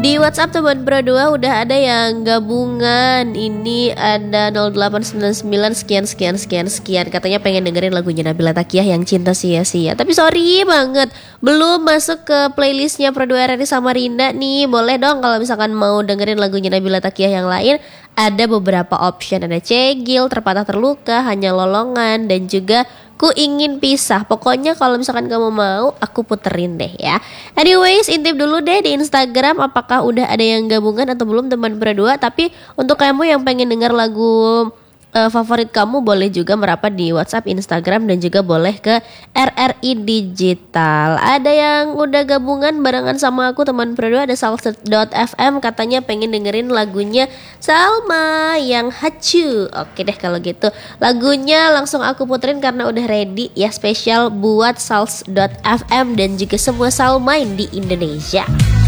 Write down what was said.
Di WhatsApp teman Pro 2 udah ada yang gabungan. Ini ada 0899 sekian. Katanya pengen dengerin lagunya Nabila Takiah yang Cinta Sia-sia. Tapi sorry banget, belum masuk ke playlistnya Pro 2 RRI Samarinda nih. Boleh dong kalau misalkan mau dengerin lagunya Nabila Takiah yang lain. Ada beberapa option, ada Cegil, Terpatah Terluka, Hanya Lolongan, dan juga Ku Ingin Pisah. Pokoknya kalau misalkan kamu mau, aku puterin deh ya. Anyways, intip dulu deh di Instagram apakah udah ada yang gabungan atau belum teman berdua. Tapi untuk kamu yang pengen denger lagu favorit kamu, boleh juga merapat di WhatsApp, Instagram, dan juga boleh ke RRI Digital. Ada yang udah gabungan barengan sama aku teman berdua, ada Salsa.fm, katanya pengen dengerin lagunya Salma yang Hacu. Oke deh kalau gitu, lagunya langsung aku puterin karena udah ready ya, spesial buat Salsa.fm dan juga semua Salmain di Indonesia.